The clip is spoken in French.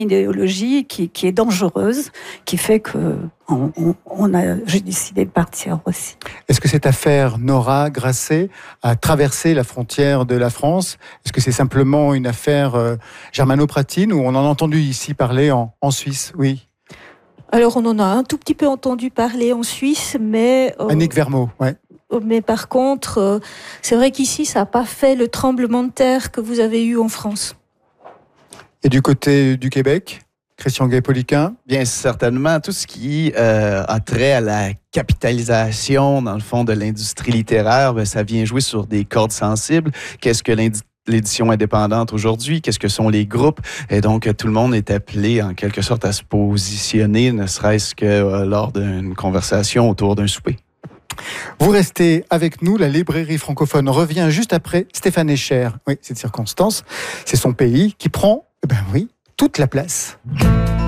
idéologie qui est dangereuse, qui fait que j'ai décidé de partir aussi. Est-ce que cette affaire Nora Grasset a traversé la frontière de la France? Est-ce que c'est simplement une affaire germano-pratine ou on en a entendu ici parler en Suisse? Oui. Alors on en a un tout petit peu entendu parler en Suisse, mais... Annick Vermeaux, ouais. Mais par contre, c'est vrai qu'ici, ça n'a pas fait le tremblement de terre que vous avez eu en France. Et du côté du Québec, Christian Gay-Poliquin? Bien certainement, tout ce qui a trait à la capitalisation, dans le fond, de l'industrie littéraire, ça vient jouer sur des cordes sensibles. Qu'est-ce que l'édition indépendante aujourd'hui? Qu'est-ce que sont les groupes? Et donc, tout le monde est appelé, en quelque sorte, à se positionner, ne serait-ce que lors d'une conversation autour d'un souper. Vous restez avec nous, la librairie francophone revient juste après Stéphane Escher. Oui, cette circonstance, c'est son pays qui prend, toute la place.